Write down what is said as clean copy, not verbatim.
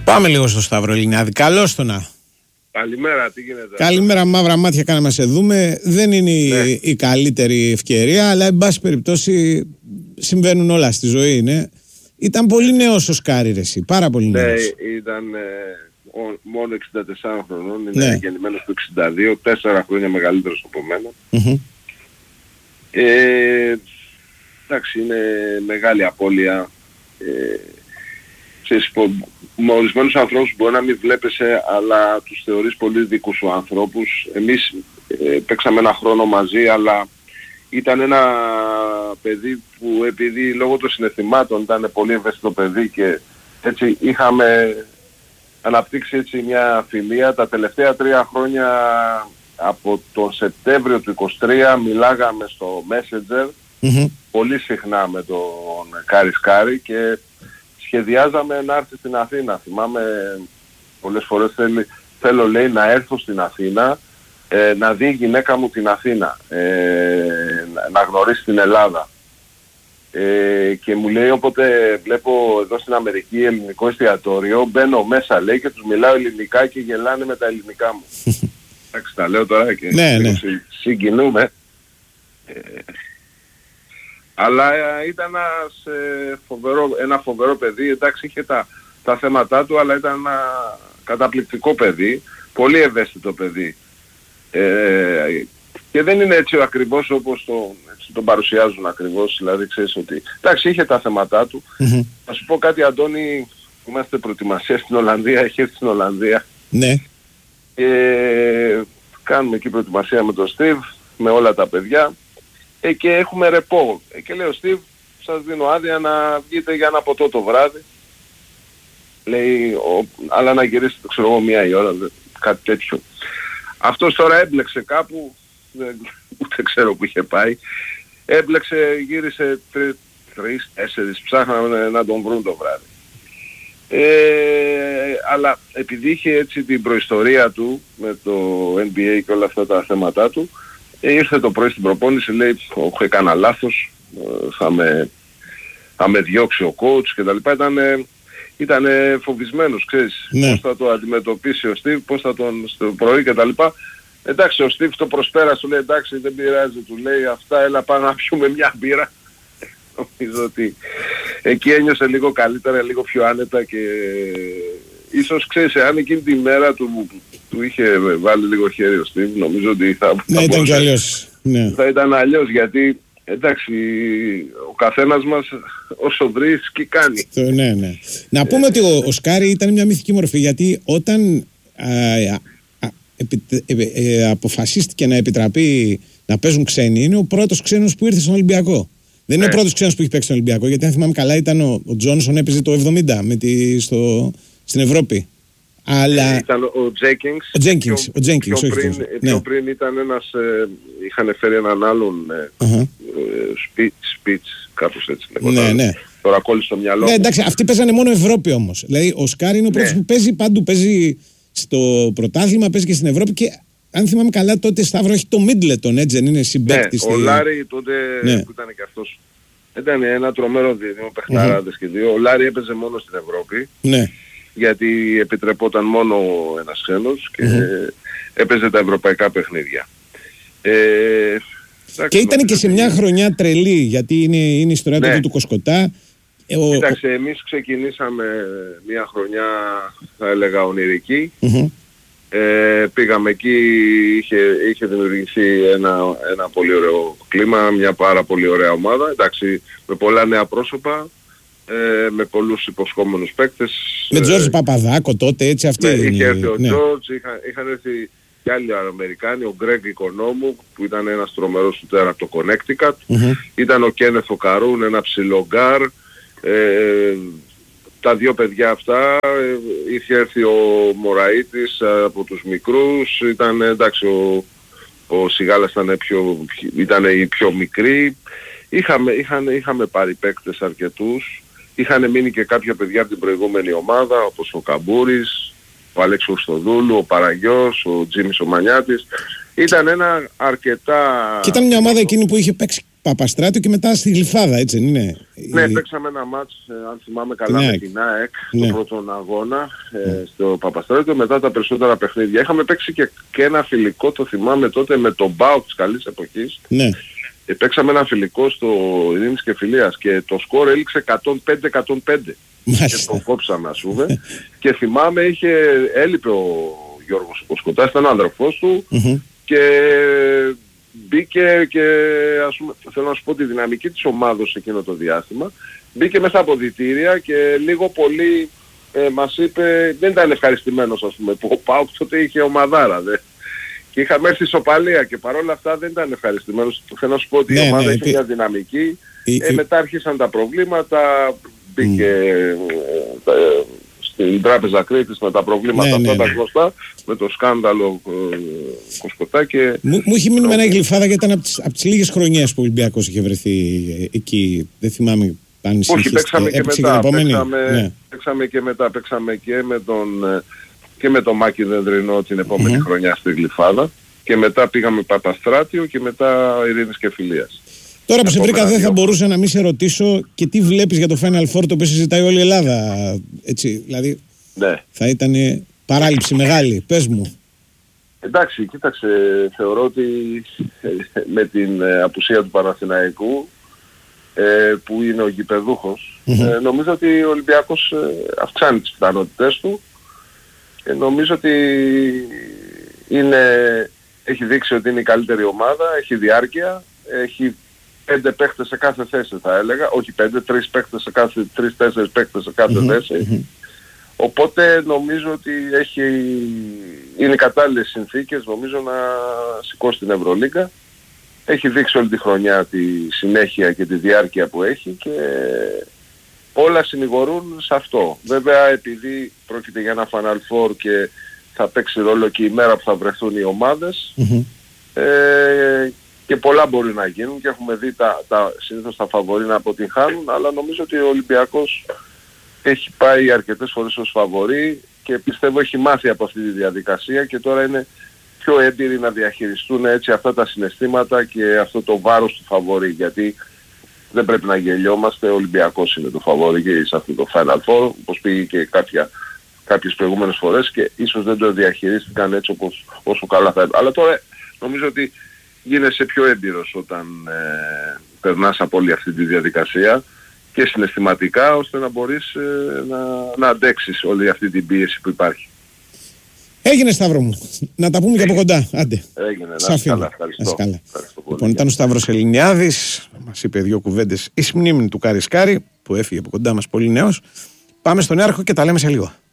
Πάμε λίγο στο Σταύρο Ελληνιάδη. Καλώς το να. Καλημέρα, τι γίνεται? Καλημέρα, μαύρα μάτια κάναμε να σε δούμε. Δεν είναι η καλύτερη ευκαιρία, αλλά εν πάση περιπτώσει συμβαίνουν όλα στη ζωή, είναι. Ήταν πολύ νέος ο Σκάρι, ρε εσύ, πάρα πολύ νέος. Ναι, ήταν μόνο 64 χρονών, είναι γεννημένος το 62, 4 χρόνια μεγαλύτερος από μένα. Εντάξει, είναι μεγάλη απώλεια. Ξέρεις, με ορισμένους ανθρώπους μπορεί να μην βλέπεσαι, αλλά τους θεωρείς πολύ δικούς σου ανθρώπους. Εμείς παίξαμε ένα χρόνο μαζί, αλλά ήταν ένα παιδί που, επειδή λόγω των συναισθημάτων ήταν πολύ ευαίσθητο παιδί και έτσι είχαμε αναπτύξει έτσι μια φιλία. Τα τελευταία 3 χρόνια, από τον Σεπτέμβριο του 23, μιλάγαμε στο Messenger πολύ συχνά με τον Σκάρι και σχεδιάζαμε να έρθει στην Αθήνα. Θυμάμαι πολλές φορές θέλω λέει να έρθω στην Αθήνα, να δει η γυναίκα μου την Αθήνα, να γνωρίσει την Ελλάδα. Και μου λέει, όποτε βλέπω εδώ στην Αμερική ελληνικό εστιατόριο, μπαίνω μέσα, λέει, και τους μιλάω ελληνικά και γελάνε με τα ελληνικά μου. Εντάξει, τα λέω τώρα και συγκινούμε. Αλλά ήταν ένα φοβερό παιδί. Εντάξει, είχε τα θέματα του, αλλά ήταν ένα καταπληκτικό παιδί, πολύ ευαίσθητο παιδί. Και δεν είναι έτσι ακριβώς όπως τον παρουσιάζουν ακριβώς, δηλαδή ξέρεις ότι... Εντάξει, είχε τα θέματα του. Θα σου πω κάτι, Αντώνη, είμαστε προετοιμασία στην Ολλανδία, έχει έρθει στην Ολλανδία. Ναι. Κάνουμε εκεί προετοιμασία με τον Στίβ, με όλα τα παιδιά. Και έχουμε ρεπό. Και λέω, Στίβ, σας δίνω άδεια να βγείτε για ένα ποτό το βράδυ. Λέει, αλλά να γυρίσετε, ξέρω εγώ, 1 η ώρα, κάτι τέτοιο. Αυτός τώρα έμπλεξε κάπου, ούτε ξέρω που είχε πάει. Έμπλεξε, γύρισε 3-4, ψάχναμε να τον βρουν το βράδυ. Αλλά επειδή είχε έτσι την προϊστορία του με το NBA και όλα αυτά τα θέματα του, ήρθε το πρωί στην προπόνηση, λέει, έκανα λάθος, θα με διώξει ο coach και τα λοιπά. Ήταν φοβισμένος, ξέρεις, πώς θα το αντιμετωπίσει ο Στίβ, πώς θα τον στο πρωί και τα λοιπά. Εντάξει, ο Στίβ το προσπέρασε, του λέει, εντάξει, δεν πειράζει, του λέει, αυτά, έλα πάμε να πιούμε μια μπύρα. Νομίζω ότι εκεί ένιωσε λίγο καλύτερα, λίγο πιο άνετα και ίσως, ξέρεις, αν εκείνη τη μέρα του είχε βάλει λίγο χέρι ο Στίβ, νομίζω ότι θα ήταν κι αλλιώς. Ναι. Θα ήταν αλλιώς, γιατί εντάξει, ο καθένας μας όσο βρίσκει κάνει. Ναι. Να πούμε ότι ο Σκάρι ήταν μια μυθική μορφή, γιατί όταν αποφασίστηκε να επιτραπεί να παίζουν ξένοι, είναι ο πρώτος ξένος που ήρθε στον Ολυμπιακό. Δεν είναι ο πρώτος ξένος που έχει παίξει στον Ολυμπιακό, γιατί αν θυμάμαι καλά ήταν ο Τζόνσον, έπαιζε το 70 στην Ευρώπη. Αλλά... Ήταν ο Τζένκινγκς. Πιο πριν ήταν ένας, είχαν φέρει έναν άλλον Σπιτς, κάπως έτσι λέγονταν. Ναι. Τώρα κόλλησε στο μυαλό μου. Ναι, εντάξει, αυτοί παίζανε μόνο Ευρώπη όμως. Δηλαδή ο Σκάρι είναι ο πρώτος που παίζει παντού. Παίζει στο πρωτάθλημα, παίζει και στην Ευρώπη και αν θυμάμαι καλά τότε, Σταύρο, έχει το Μίτλετον, έτσι δεν είναι, συμπαίκτης. Ναι, ο Λάρι τότε που ήταν και αυτός. Ήταν ένα τρομερό δίδυμο, παιχταράδες και δύο. Ο Λάρι έπαιζε μόνο στην Ευρώπη. Ναι. Γιατί επιτρεπόταν μόνο ένας ξένος και έπαιζε τα ευρωπαϊκά παιχνίδια. Και ήταν και σε μια χρονιά τρελή, γιατί είναι η ιστορία του Κοσκοτά. Κοίταξε, εμείς ξεκινήσαμε μια χρονιά, θα έλεγα, ονειρική. Πήγαμε εκεί, είχε δημιουργηθεί ένα πολύ ωραίο κλίμα, μια πάρα πολύ ωραία ομάδα. Εντάξει, με πολλά νέα πρόσωπα. Με πολλούς υποσχόμενους παίκτες. Με Τζόρτζ Παπαδάκο τότε, έτσι αυτή. Είχε έρθει ο Τζόρτζ, είχαν έρθει και άλλοι Αμερικάνοι, ο Γκρέγκ Οικονόμου που ήταν ένας τρομερός σουτέρ από το Connecticut. Ήταν ο Κένεθο Καρούν, ένα ψηλό γκάρ. Τα δύο παιδιά αυτά, είχε έρθει ο Μωραΐτης από τους μικρούς. Ήταν, εντάξει, ο Σιγάλας ήταν οι πιο μικροί. Είχαμε πάρει παίκτες αρκετούς. Είχαν μείνει και κάποια παιδιά από την προηγούμενη ομάδα, όπως ο Καμπούρης, ο Αλέξης Χριστοδούλου, ο Παραγιός, ο Τζίμις ο Μανιάτης. Ήταν ένα αρκετά... Και ήταν μια ομάδα εκείνη που είχε παίξει Παπαστράτιο και μετά στη Γλυφάδα, έτσι δεν είναι? Ναι, παίξαμε ένα μάτς, αν θυμάμαι καλά, με την ΑΕΚ, στον πρώτον αγώνα, στο Παπαστράτιο, μετά τα περισσότερα παιχνίδια. Είχαμε παίξει και ένα φιλικό, το θυμάμαι τότε, με τον ΠΑΟΚ της καλής εποχής. Ναι. Παίξαμε ένα φιλικό στο Ειρήνης και Φιλίας και το σκορ έληξε 105-105. Και το κόψαμε, ας πούμε. Και θυμάμαι, έλειπε ο Γιώργος Κοσκοτάς, ήταν ο αδερφός του, και μπήκε και, ας πούμε, θέλω να σου πω, τη δυναμική της ομάδος εκείνο το διάστημα. Μπήκε μέσα από δυτήρια και λίγο πολύ μας είπε, δεν ήταν ευχαριστημένος, ας πούμε, που ο ΠΑΟΚ τότε είχε ομαδάρα. Και είχαμε έρθει σοπαλία και παρόλα αυτά δεν ήταν ευχαριστημένος. Θέλω να σου πω ότι η ομάδα είχε μια δυναμική, μετά άρχισαν τα προβλήματα, μπήκε στην Τράπεζα Κρήτης με τα προβλήματα αυτά τα γνωστά, με το σκάνδαλο Κοσκοτά και... Μου είχε μείνει με ένα Γλυφάδα γιατί ήταν από τις λίγες χρονιές που ο Ολυμπιακός είχε βρεθεί εκεί. Δεν θυμάμαι αν όχι, παίξαμε και μετά. Παίξαμε και μετά. Παίξαμε και με τον Μάκη Δενδρινό την επόμενη χρονιά στη Γλυφάδα και μετά πήγαμε Παπαστράτιο και μετά Ειρήνης και Φιλίας. Τώρα που σε βρήκα δεν θα μπορούσα να μην σε ρωτήσω και τι βλέπεις για το Final Four, το οποίο συζητάει όλη η Ελλάδα, έτσι, δηλαδή θα ήταν παράληψη μεγάλη, πες μου. Εντάξει, κοίταξε, θεωρώ ότι με την απουσία του Παναθηναϊκού, που είναι ο γηπεδούχος, νομίζω ότι ο Ολυμπιακός αυξάνει τις πιθανότητές του και νομίζω ότι έχει δείξει ότι είναι η καλύτερη ομάδα, έχει διάρκεια, έχει 5 παίχτες σε κάθε θέση θα έλεγα, όχι 5, 3 παίχτες σε κάθε, 3-4 παίχτες σε κάθε θέση. Οπότε νομίζω ότι είναι κατάλληλες συνθήκες νομίζω να σηκώσει την Ευρωλίγκα. Έχει δείξει όλη τη χρονιά τη συνέχεια και τη διάρκεια που έχει και όλα συνηγορούν σε αυτό. Βέβαια επειδή πρόκειται για ένα Final Four και θα παίξει ρόλο και η μέρα που θα βρεθούν οι ομάδες, και πολλά μπορεί να γίνουν και έχουμε δει συνήθως τα φαβορί να αποτυγχάνουν, αλλά νομίζω ότι ο Ολυμπιακός έχει πάει αρκετές φορές ως φαβορί και πιστεύω έχει μάθει από αυτή τη διαδικασία και τώρα είναι πιο έμπειροι να διαχειριστούν έτσι αυτά τα συναισθήματα και αυτό το βάρος του φαβορί, γιατί δεν πρέπει να γελιόμαστε, ο Ολυμπιακός είναι το φαβορί και σε αυτό το Final Four, όπως πήγε και κάποιες προηγούμενες φορές και ίσως δεν το διαχειρίστηκαν έτσι όσο καλά θα έπρεπε. Αλλά τώρα νομίζω ότι γίνεσαι πιο έμπειρος όταν περνάς από όλη αυτή τη διαδικασία και συναισθηματικά ώστε να μπορείς να αντέξεις όλη αυτή την πίεση που υπάρχει. Έγινε, Σταύρο μου. Να τα πούμε και από κοντά. Άντε. Έγινε. Να είσαι καλά. Ευχαριστώ. Λοιπόν, ήταν ο Σταύρος Ελληνιάδης. Μας είπε 2 κουβέντες εις μνήμη του Καρισκάρη που έφυγε από κοντά μας πολύ νέος. Πάμε στον Νέαρχο και τα λέμε σε λίγο.